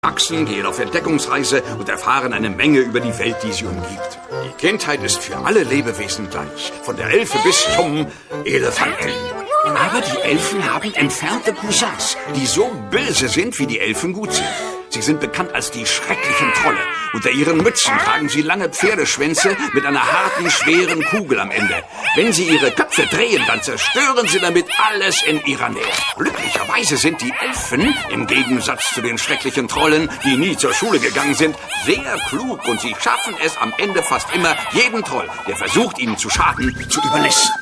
Achsen gehen auf Entdeckungsreise und erfahren eine Menge über die Welt, die sie umgibt. Die Kindheit ist für alle Lebewesen gleich, von der Elfe bis zum Elefanten. Aber die Elfen haben entfernte Cousins, die so böse sind, wie die Elfen gut sind. Sie sind bekannt als die schrecklichen Trolle. Unter ihren Mützen tragen sie lange Pferdeschwänze mit einer harten, schweren Kugel am Ende. Wenn sie ihre Köpfe drehen, dann zerstören sie damit alles in ihrer Nähe. Glücklicherweise sind die Elfen, im Gegensatz zu den schrecklichen Trollen, die nie zur Schule gegangen sind, sehr klug und sie schaffen es am Ende fast immer, jeden Troll, der versucht, ihnen zu schaden, zu überlisten.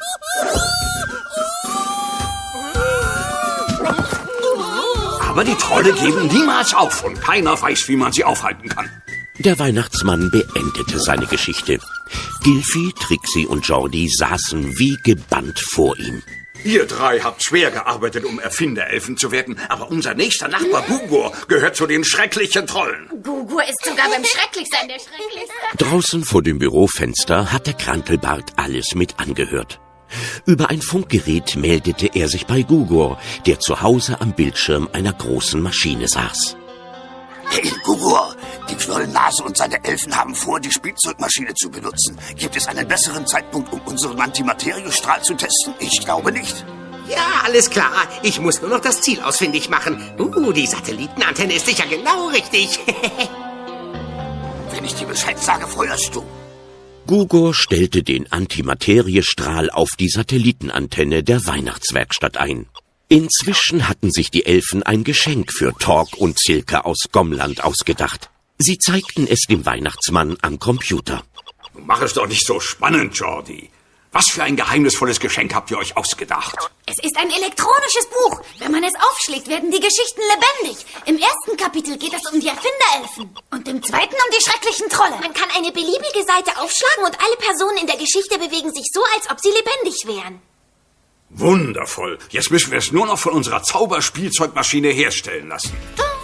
Aber die Trolle geben niemals auf und keiner weiß, wie man sie aufhalten kann. Der Weihnachtsmann beendete seine Geschichte. Gilfi, Trixie und Jordi saßen wie gebannt vor ihm. Ihr drei habt schwer gearbeitet, um Erfinderelfen zu werden, aber unser nächster Nachbar Gugur gehört zu den schrecklichen Trollen. Gugur ist sogar beim Schrecklichsein der Schrecklichste. Draußen vor dem Bürofenster hatte Krantelbart alles mit angehört. Über ein Funkgerät meldete er sich bei Gugur, der zu Hause am Bildschirm einer großen Maschine saß. Hey, Gugur, die Knollennase und seine Elfen haben vor, die Spielzeugmaschine zu benutzen. Gibt es einen besseren Zeitpunkt, um unseren Antimateriestrahl zu testen? Ich glaube nicht. Ja, alles klar. Ich muss nur noch das Ziel ausfindig machen. Die Satellitenantenne ist sicher genau richtig. Wenn ich dir Bescheid sage, feuerst du. Gugur stellte den Antimateriestrahl auf die Satellitenantenne der Weihnachtswerkstatt ein. Inzwischen hatten sich die Elfen ein Geschenk für Tork und Silke aus Gomland ausgedacht. Sie zeigten es dem Weihnachtsmann am Computer. Mach es doch nicht so spannend, Jordi. Was für ein geheimnisvolles Geschenk habt ihr euch ausgedacht? Es ist ein elektronisches Buch. Wenn man es aufschlägt, werden die Geschichten lebendig. Im ersten Kapitel geht es um die Erfinderelfen und im zweiten um die schrecklichen Trolle. Man kann eine beliebige Seite aufschlagen und alle Personen in der Geschichte bewegen sich so, als ob sie lebendig wären. Wundervoll. Jetzt müssen wir es nur noch von unserer Zauberspielzeugmaschine herstellen lassen.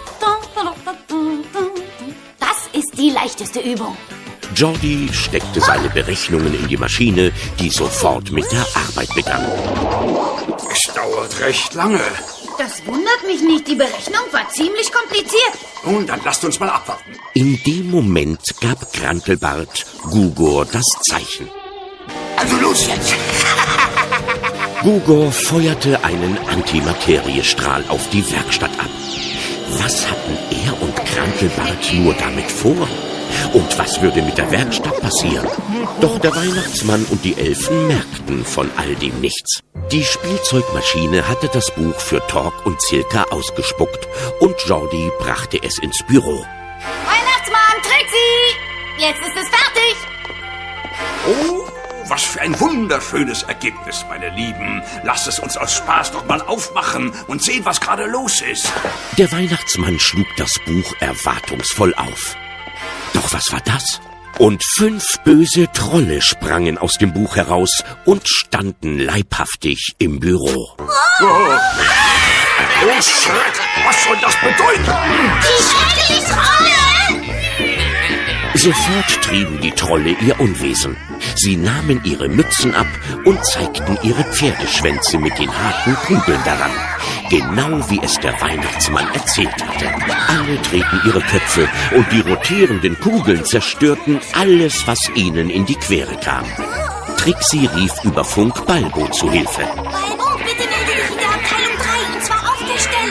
Das ist die leichteste Übung. Jordi steckte seine Berechnungen in die Maschine, die sofort mit der Arbeit begann. Es dauert recht lange. Das wundert mich nicht. Die Berechnung war ziemlich kompliziert. Nun, dann lasst uns mal abwarten. In dem Moment gab Krantelbart Gugur das Zeichen. Also los jetzt. Gugur feuerte einen Antimateriestrahl auf die Werkstatt ab. Was hatten er und Krantelbart nur damit vor? Und was würde mit der Werkstatt passieren? Doch der Weihnachtsmann und die Elfen merkten von all dem nichts. Die Spielzeugmaschine hatte das Buch für Tork und Silka ausgespuckt und Jordi brachte es ins Büro. Weihnachtsmann, Trixie! Jetzt ist es fertig! Oh, was für ein wunderschönes Ergebnis, meine Lieben. Lasst es uns aus Spaß doch mal aufmachen und sehen, was gerade los ist. Der Weihnachtsmann schlug das Buch erwartungsvoll auf. Doch was war das? Und 5 böse Trolle sprangen aus dem Buch heraus und standen leibhaftig im Büro. Oh, Schreck! Was soll das bedeuten? Die schrecklichen Trolle! Sofort trieben die Trolle ihr Unwesen. Sie nahmen ihre Mützen ab und zeigten ihre Pferdeschwänze mit den harten Kugeln daran. Genau wie es der Weihnachtsmann erzählt hatte. Alle drehten ihre Köpfe und die rotierenden Kugeln zerstörten alles, was ihnen in die Quere kam. Trixie rief über Funk Balbo zu Hilfe. Balbo, bitte melde dich in der Abteilung 3 und zwar auf der Stelle.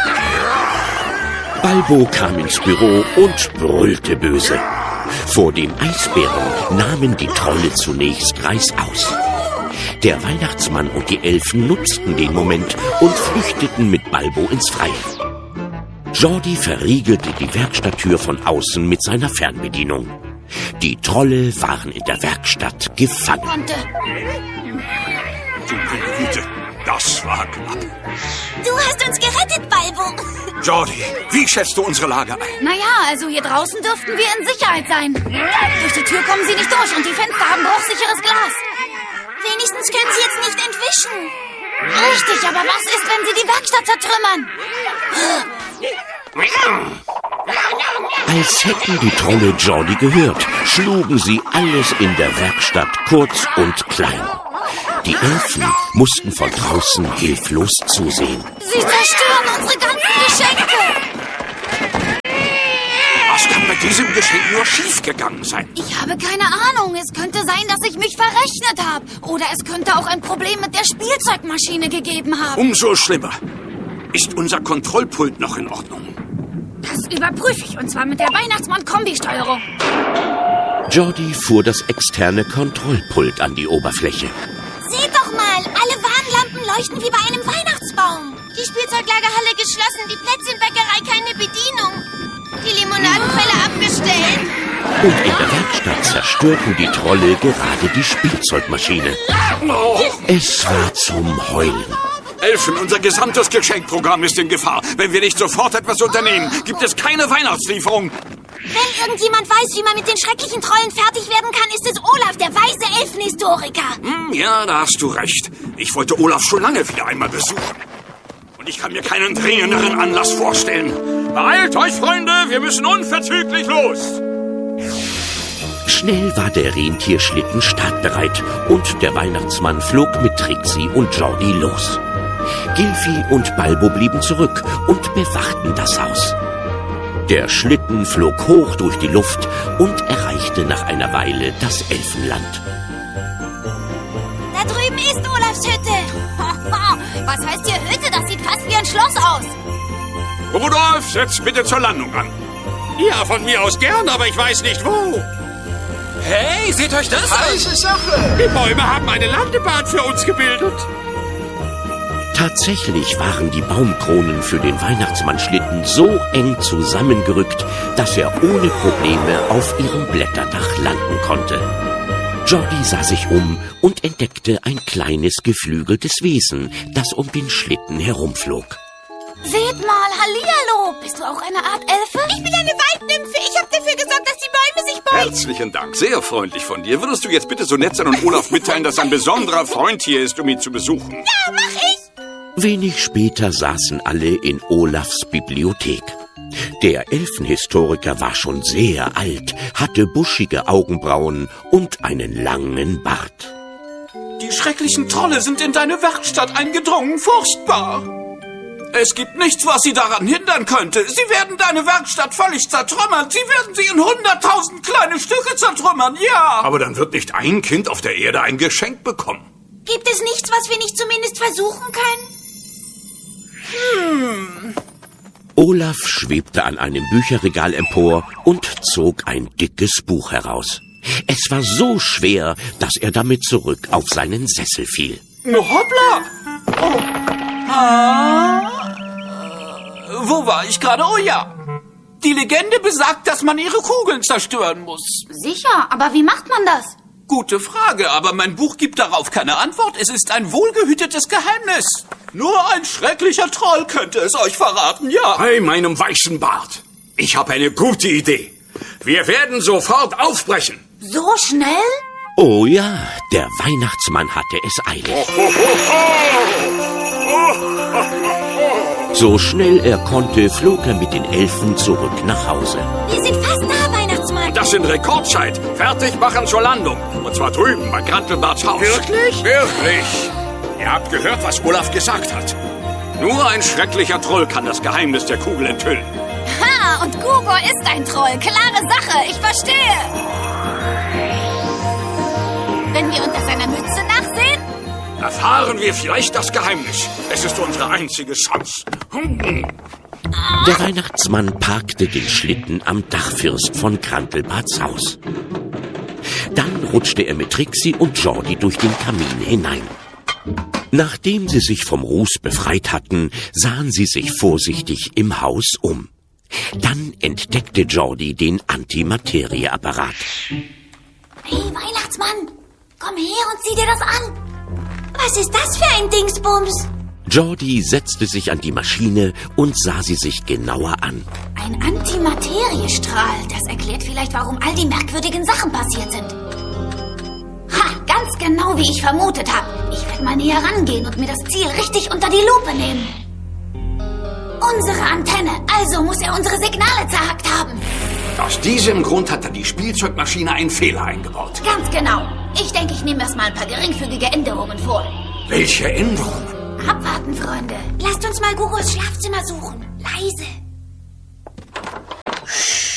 Balbo kam ins Büro und brüllte böse. Vor dem Eisbären nahmen die Trolle zunächst reißaus. Der Weihnachtsmann und die Elfen nutzten den Moment und flüchteten mit Balbo ins Freie. Jordi verriegelte die Werkstatttür von außen mit seiner Fernbedienung. Die Trolle waren in der Werkstatt gefangen. Du meine Güte, das war knapp. Du hast uns gerettet, Balbo. Jordi, wie schätzt du unsere Lage ein? Naja, also hier draußen dürften wir in Sicherheit sein. Durch die Tür kommen sie nicht durch und die Fenster haben bruchsicheres Glas. Wenigstens können sie jetzt nicht entwischen. Richtig, aber was ist, wenn sie die Werkstatt zertrümmern? Als hätten die Trolle Jordi gehört, schlugen sie alles in der Werkstatt kurz und klein. Die Elfen mussten von draußen hilflos zusehen. Sie zerstören unsere ganzen Geschenke. mit diesem Geschenk nur schiefgegangen sein? Ich habe keine Ahnung. Es könnte sein, dass ich mich verrechnet habe. Oder es könnte auch ein Problem mit der Spielzeugmaschine gegeben haben. Umso schlimmer. Ist unser Kontrollpult noch in Ordnung? Das überprüfe ich, und zwar mit der Weihnachtsmann-Kombi-Steuerung. Jordi fuhr das externe Kontrollpult an die Oberfläche. Seht doch mal, alle Warnlampen leuchten wie bei einem Weihnachtsbaum. Die Spielzeuglagerhalle geschlossen, die Plätzchenbäckerei keine Bedienung. Die Limonadenquelle abgestellt. Und in der Werkstatt zerstörten die Trolle gerade die Spielzeugmaschine. Es war zum Heulen. Elfen, unser gesamtes Geschenkprogramm ist in Gefahr. Wenn wir nicht sofort etwas unternehmen, gibt es keine Weihnachtslieferung. Wenn irgendjemand weiß, wie man mit den schrecklichen Trollen fertig werden kann, ist es Olaf, der weise Elfenhistoriker. Ja, da hast du recht. Ich wollte Olaf schon lange wieder einmal besuchen. Und ich kann mir keinen dringenderen Anlass vorstellen. Beeilt euch, Freunde, wir müssen unverzüglich los. Schnell war der Rentierschlitten startbereit und der Weihnachtsmann flog mit Trixie und Jordi los. Gilfi und Balbo blieben zurück und bewachten das Haus. Der Schlitten flog hoch durch die Luft und erreichte nach einer Weile das Elfenland. Da drüben ist Olafs Hütte. Was heißt hier Hütte? Das sieht fast wie ein Schloss aus. Rudolf, setz bitte zur Landung an. Ja, von mir aus gern, aber ich weiß nicht wo. Hey, seht euch das an! Heiße Sache! Die Bäume haben eine Landebahn für uns gebildet. Tatsächlich waren die Baumkronen für den Weihnachtsmannschlitten so eng zusammengerückt, dass er ohne Probleme auf ihrem Blätterdach landen konnte. Jordi sah sich um und entdeckte ein kleines geflügeltes Wesen, das um den Schlitten herumflog. Seht mal, hallihallo. Bist du auch eine Art Elfe? Ich bin eine Waldnymphe. Ich habe dafür gesorgt, dass die Bäume sich beugen. Herzlichen Dank, sehr freundlich von dir. Würdest du jetzt bitte so nett sein und Olaf mitteilen, dass ein besonderer Freund hier ist, um ihn zu besuchen? Ja, mach ich. Wenig später saßen alle in Olafs Bibliothek. Der Elfenhistoriker war schon sehr alt, hatte buschige Augenbrauen und einen langen Bart. Die schrecklichen Trolle sind in deine Werkstatt eingedrungen. Furchtbar. Es gibt nichts, was sie daran hindern könnte. Sie werden deine Werkstatt völlig zertrümmern. Sie werden sie in 100.000 kleine Stücke zertrümmern, ja. Aber dann wird nicht ein Kind auf der Erde ein Geschenk bekommen. Gibt es nichts, was wir nicht zumindest versuchen können? Olaf schwebte an einem Bücherregal empor und zog ein dickes Buch heraus. Es war so schwer, dass er damit zurück auf seinen Sessel fiel. Hoppla! Oh. Wo war ich gerade? Oh ja. Die Legende besagt, dass man ihre Kugeln zerstören muss. Sicher, aber wie macht man das? Gute Frage, aber mein Buch gibt darauf keine Antwort. Es ist ein wohlgehütetes Geheimnis. Nur ein schrecklicher Troll könnte es euch verraten, ja. Bei meinem weißen Bart. Ich habe eine gute Idee. Wir werden sofort aufbrechen. So schnell? Oh ja, der Weihnachtsmann hatte es eilig. So schnell er konnte, flog er mit den Elfen zurück nach Hause. Wir sind fast da, Weihnachtsmann. Das in Rekordzeit. Fertig machen zur Landung. Und zwar drüben bei Grantelbarts Haus. Wirklich? Wirklich. Ihr habt gehört, was Olaf gesagt hat. Nur ein schrecklicher Troll kann das Geheimnis der Kugel enthüllen. Ha, und Gugor ist ein Troll. Klare Sache, ich verstehe. Wenn wir unter seiner Mütze nachsehen? Erfahren wir vielleicht das Geheimnis. Es ist unsere einzige Chance. Der Weihnachtsmann parkte den Schlitten am Dachfirst von Grantelbarts Haus. Dann rutschte er mit Trixie und Jordi durch den Kamin hinein. Nachdem sie sich vom Ruß befreit hatten, sahen sie sich vorsichtig im Haus um. Dann entdeckte Jordi den Antimaterieapparat. Hey, Weihnachtsmann, komm her und sieh dir das an. Was ist das für ein Dingsbums? Jordi setzte sich an die Maschine und sah sie sich genauer an. Ein Antimateriestrahl. Das erklärt vielleicht, warum all die merkwürdigen Sachen passiert sind. Ha, ganz genau wie ich vermutet habe. Ich werde mal näher rangehen und mir das Ziel richtig unter die Lupe nehmen. Unsere Antenne. Also muss er unsere Signale zerhackt haben. Aus diesem Grund hat dann die Spielzeugmaschine einen Fehler eingebaut. Ganz genau. Ich denke, ich nehme erst mal ein paar geringfügige Änderungen vor. Welche Änderungen? Abwarten, Freunde. Lasst uns mal Gugos Schlafzimmer suchen. Leise.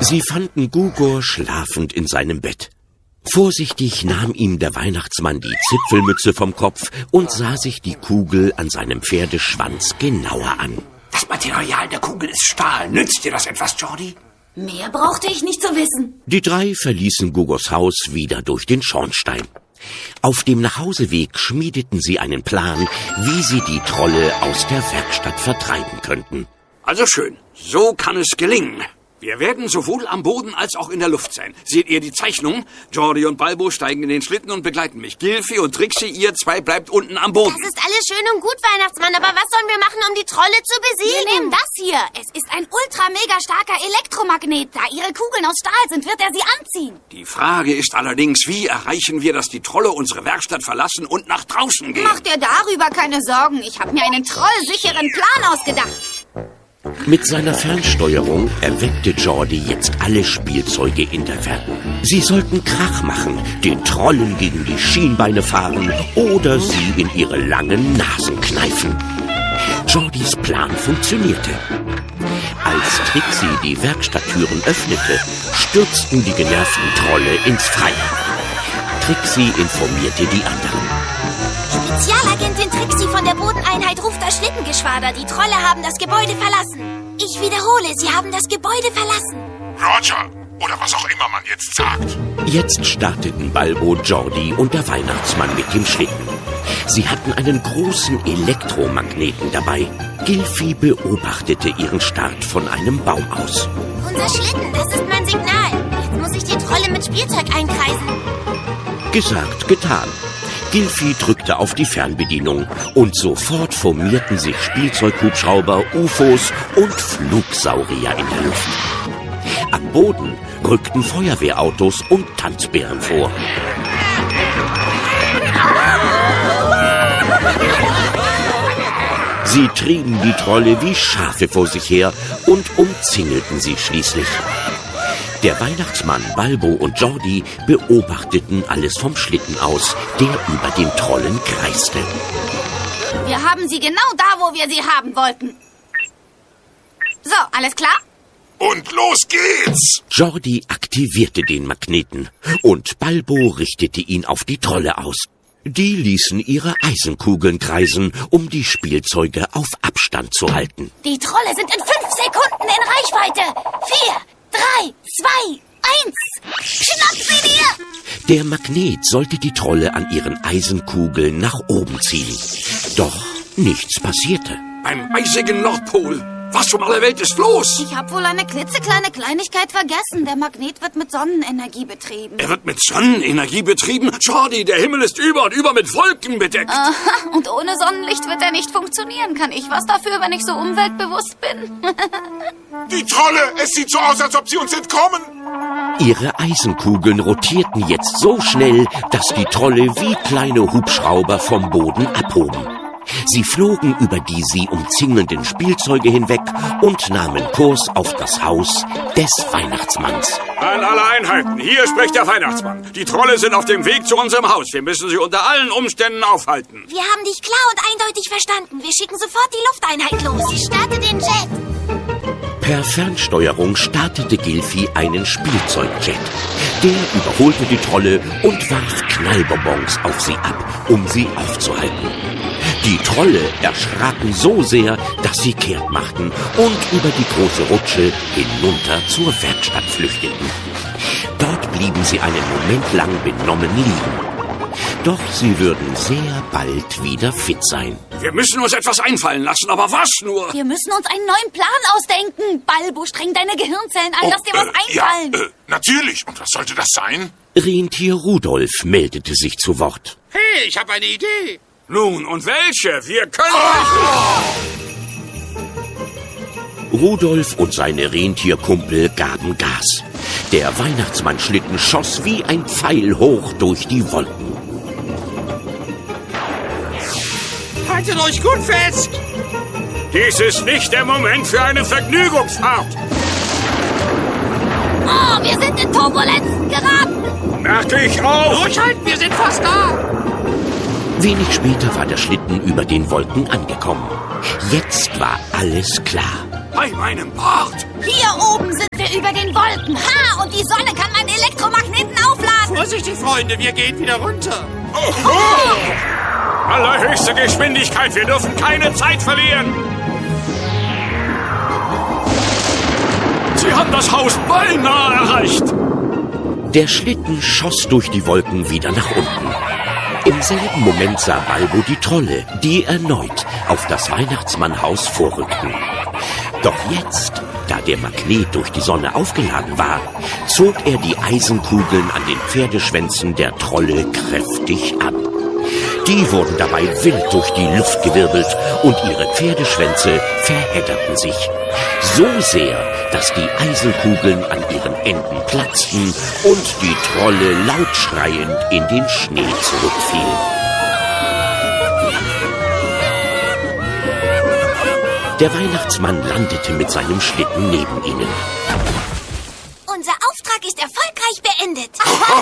Sie fanden Gugor schlafend in seinem Bett. Vorsichtig nahm ihm der Weihnachtsmann die Zipfelmütze vom Kopf und sah sich die Kugel an seinem Pferdeschwanz genauer an. Das Material der Kugel ist Stahl. Nützt dir das etwas, Jordi? Mehr brauchte ich nicht zu wissen. Die drei verließen Gugors Haus wieder durch den Schornstein. Auf dem Nachhauseweg schmiedeten sie einen Plan, wie sie die Trolle aus der Werkstatt vertreiben könnten. Also schön, so kann es gelingen. Wir werden sowohl am Boden als auch in der Luft sein. Seht ihr die Zeichnung? Jordi und Balbo steigen in den Schlitten und begleiten mich. Gilfi und Trixie, ihr zwei bleibt unten am Boden. Das ist alles schön und gut, Weihnachtsmann, aber was sollen wir machen, um die Trolle zu besiegen? Wir nehmen das hier. Es ist ein ultra-mega starker Elektromagnet. Da ihre Kugeln aus Stahl sind, wird er sie anziehen. Die Frage ist allerdings, wie erreichen wir, dass die Trolle unsere Werkstatt verlassen und nach draußen gehen? Mach dir darüber keine Sorgen. Ich habe mir einen trollsicheren Plan ausgedacht. Mit seiner Fernsteuerung erweckte Jordi jetzt alle Spielzeuge in der Welt. Sie sollten Krach machen, den Trollen gegen die Schienbeine fahren oder sie in ihre langen Nasen kneifen. Jordis Plan funktionierte. Als Trixie die Werkstatttüren öffnete, stürzten die genervten Trolle ins Freie. Trixie informierte die anderen. Spezialagentin Trixie von der Bodeneinheit ruft das Schlittengeschwader. Die Trolle haben das Gebäude verlassen. Ich wiederhole, sie haben das Gebäude verlassen. Roger, oder was auch immer man jetzt sagt. Jetzt starteten Balbo, Jordi und der Weihnachtsmann mit dem Schlitten. Sie hatten einen großen Elektromagneten dabei. Gilfi beobachtete ihren Start von einem Baum aus. Unser Schlitten, das ist mein Signal. Jetzt muss ich die Trolle mit Spielzeug einkreisen. Gesagt, getan. Gilfi drückte auf die Fernbedienung und sofort formierten sich Spielzeughubschrauber, UFOs und Flugsaurier in der Luft. Am Boden rückten Feuerwehrautos und Tanzbären vor. Sie trieben die Trolle wie Schafe vor sich her und umzingelten sie schließlich. Der Weihnachtsmann, Balbo und Jordi beobachteten alles vom Schlitten aus, der über den Trollen kreiste. Wir haben sie genau da, wo wir sie haben wollten. So, alles klar? Und los geht's! Jordi aktivierte den Magneten und Balbo richtete ihn auf die Trolle aus. Die ließen ihre Eisenkugeln kreisen, um die Spielzeuge auf Abstand zu halten. Die Trolle sind in 5 Sekunden in Reichweite. 4, 3, 2, 1. Schnapp sie dir! Der Magnet sollte die Trolle an ihren Eisenkugeln nach oben ziehen. Doch nichts passierte. Beim eisigen Nordpol. Was um alle Welt ist los? Ich habe wohl eine klitzekleine Kleinigkeit vergessen. Der Magnet wird mit Sonnenenergie betrieben. Er wird mit Sonnenenergie betrieben? Jordi, der Himmel ist über und über mit Wolken bedeckt. Aha, und ohne Sonnenlicht wird er nicht funktionieren. Kann ich was dafür, wenn ich so umweltbewusst bin? Die Trolle, es sieht so aus, als ob sie uns entkommen. Ihre Eisenkugeln rotierten jetzt so schnell, dass die Trolle wie kleine Hubschrauber vom Boden abhoben. Sie flogen über die sie umzingelnden Spielzeuge hinweg und nahmen Kurs auf das Haus des Weihnachtsmanns. An alle Einheiten, hier spricht der Weihnachtsmann. Die Trolle sind auf dem Weg zu unserem Haus. Wir müssen sie unter allen Umständen aufhalten. Wir haben dich klar und eindeutig verstanden. Wir schicken sofort die Lufteinheit los. Ich starte den Jet. Per Fernsteuerung startete Gilfi einen Spielzeugjet. Der überholte die Trolle und warf Knallbonbons auf sie ab, um sie aufzuhalten. Die Trolle erschraken so sehr, dass sie kehrt machten und über die große Rutsche hinunter zur Werkstatt flüchteten. Dort blieben sie einen Moment lang benommen liegen. Doch sie würden sehr bald wieder fit sein. Wir müssen uns etwas einfallen lassen, aber was nur? Wir müssen uns einen neuen Plan ausdenken. Balbo, streng deine Gehirnzellen an, lass dir was einfallen. Ja, natürlich. Und was sollte das sein? Rentier Rudolf meldete sich zu Wort. Hey, ich habe eine Idee. Nun, und welche? Wir können... Rudolf und seine Rentierkumpel gaben Gas. Der Weihnachtsmann-Schlitten schoss wie ein Pfeil hoch durch die Wolken. Haltet euch gut fest. Dies ist nicht der Moment für eine Vergnügungsfahrt. Oh, wir sind in Turbulenzen geraten. Merke ich auch. Durchhalten, wir sind fast da. Wenig später war der Schlitten über den Wolken angekommen. Jetzt war alles klar. Bei meinem Bart. Hier oben sind wir über den Wolken. Wolken. Ha! Und die Sonne kann meinen Elektromagneten aufladen. Vorsichtig, Freunde, wir gehen wieder runter. Allerhöchste Geschwindigkeit, wir dürfen keine Zeit verlieren. Sie haben das Haus beinahe erreicht. Der Schlitten schoss durch die Wolken wieder nach unten. Im selben Moment sah Balbo die Trolle, die erneut auf das Weihnachtsmannhaus vorrückten. Doch jetzt, da der Magnet durch die Sonne aufgeladen war, zog er die Eisenkugeln an den Pferdeschwänzen der Trolle kräftig an. Die wurden dabei wild durch die Luft gewirbelt und ihre Pferdeschwänze verhedderten sich. So sehr, dass die Eisenkugeln an ihren Enden platzten und die Trolle laut schreiend in den Schnee zurückfielen. Der Weihnachtsmann landete mit seinem Schlitten neben ihnen. Unser Auftrag ist erfolgreich beendet.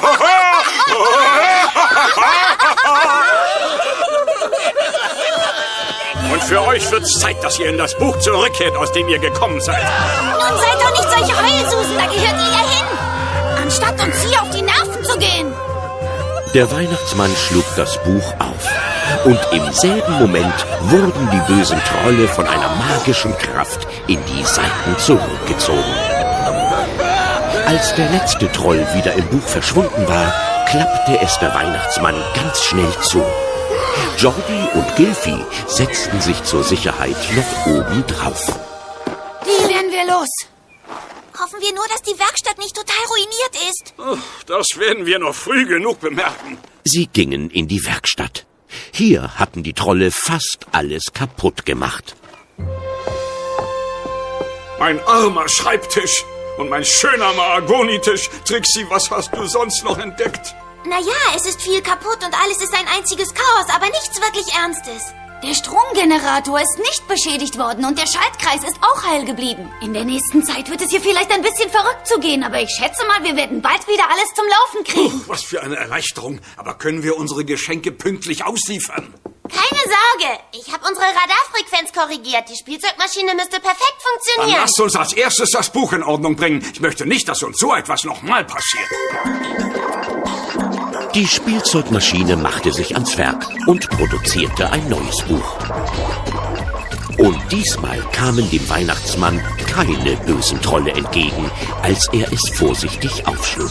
Und für euch wird's Zeit, dass ihr in das Buch zurückkehrt, aus dem ihr gekommen seid. Nun seid doch nicht solche Heulsusen, da gehört ihr ja hin. Anstatt uns hier auf die Nerven zu gehen. Der Weihnachtsmann schlug das Buch auf. Und im selben Moment wurden die bösen Trolle von einer magischen Kraft in die Seiten zurückgezogen. Als der letzte Troll wieder im Buch verschwunden war, klappte es der Weihnachtsmann ganz schnell zu. Jordi und Gilfi setzten sich zur Sicherheit noch oben drauf. Wie werden wir los? Hoffen wir nur, dass die Werkstatt nicht total ruiniert ist. Das werden wir noch früh genug bemerken. Sie gingen in die Werkstatt. Hier hatten die Trolle fast alles kaputt gemacht. Mein armer Schreibtisch und mein schöner Mahagonitisch. Trixie, was hast du sonst noch entdeckt? Naja, es ist viel kaputt und alles ist ein einziges Chaos, aber nichts wirklich Ernstes. Der Stromgenerator ist nicht beschädigt worden und der Schaltkreis ist auch heil geblieben. In der nächsten Zeit wird es hier vielleicht ein bisschen verrückt zugehen, aber ich schätze mal, wir werden bald wieder alles zum Laufen kriegen. Was für eine Erleichterung. Aber können wir unsere Geschenke pünktlich ausliefern? Keine Sorge, ich habe unsere Radarfrequenz korrigiert. Die Spielzeugmaschine müsste perfekt Dann funktionieren. lasst uns als erstes das Buch in Ordnung bringen. Ich möchte nicht, dass uns so etwas nochmal passiert. Die Spielzeugmaschine machte sich ans Werk und produzierte ein neues Buch. Und diesmal kamen dem Weihnachtsmann keine bösen Trolle entgegen, als er es vorsichtig aufschlug.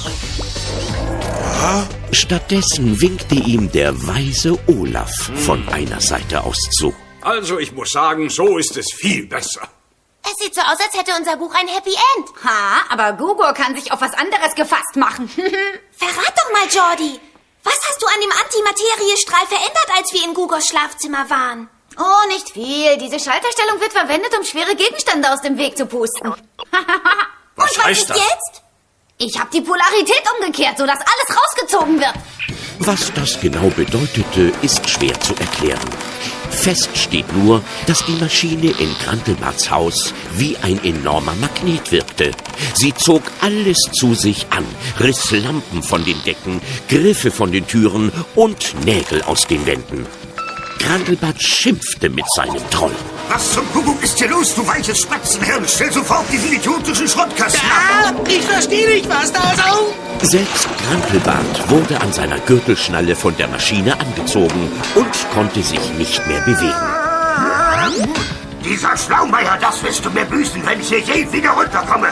Stattdessen winkte ihm der weise Olaf von einer Seite aus zu. Also, ich muss sagen, so ist es viel besser. Es sieht so aus, als hätte unser Buch ein Happy End. Ha, aber Gugor kann sich auf was anderes gefasst machen. Verrat doch mal, Jordi. Was hast du an dem Antimateriestrahl verändert, als wir in Gugors Schlafzimmer waren? Oh, nicht viel. Diese Schalterstellung wird verwendet, um schwere Gegenstände aus dem Weg zu pusten. Was heißt das? Jetzt? Ich habe die Polarität umgekehrt, sodass alles rausgezogen wird. Was das genau bedeutete, ist schwer zu erklären. Fest steht nur, dass die Maschine in Grantelbarts Haus wie ein enormer Magnet wirkte. Sie zog alles zu sich an, riss Lampen von den Decken, Griffe von den Türen und Nägel aus den Wänden. Grantelbart schimpfte mit seinem Troll. Was zum Kuckuck ist hier los, du weiches Spatzenhirn? Stell sofort diesen idiotischen Schrottkasten ab. Ich verstehe nicht, was da so... Selbst Grantelbart wurde an seiner Gürtelschnalle von der Maschine angezogen und konnte sich nicht mehr bewegen. Dieser Schlaumeier, das wirst du mir büßen, wenn ich hier je wieder runterkomme.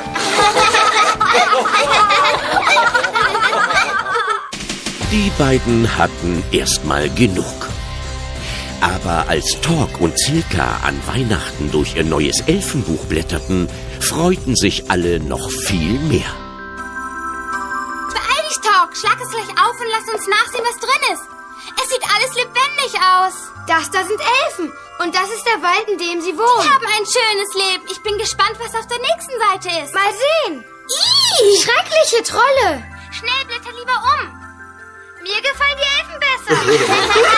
Die beiden hatten erstmal genug. Aber als Tork und Zilka an Weihnachten durch ihr neues Elfenbuch blätterten, freuten sich alle noch viel mehr. Beeil dich, Tork. Schlag es gleich auf und lass uns nachsehen, was drin ist. Es sieht alles lebendig aus. Das da sind Elfen. Und das ist der Wald, in dem sie wohnen. Die haben ein schönes Leben. Ich bin gespannt, was auf der nächsten Seite ist. Mal sehen. Ih! Schreckliche Trolle. Schnell, blätter lieber um. Mir gefallen die Elfen besser.